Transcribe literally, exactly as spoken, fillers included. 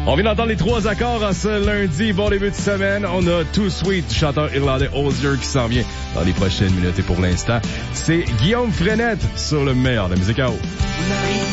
On vient d'entendre les trois accords à ce lundi. Bon début de semaine. On a Too Sweet du chanteur irlandais Hozier qui s'en vient dans les prochaines minutes. Et pour l'instant, c'est Guillaume Frenette sur le meilleur de la musique à eau.